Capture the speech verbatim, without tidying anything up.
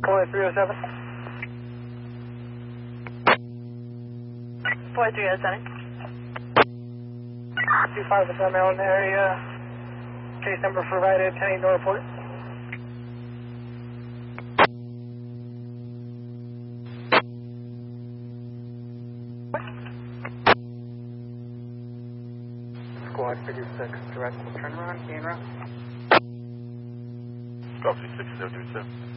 Boy three oh seven. Boy three oh seven. two five is on Allen area. Case number provided, ten eight no report. Squad fifty-six, direct turnaround, gain route. Copy six zero two seven.